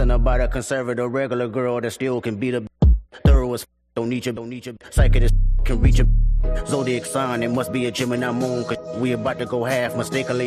Something about a conservative regular girl that still can beat a thorough as don't need you. Psychic as can reach a zodiac sign. It must be a Gemini moon, cause we about to go half mistakenly.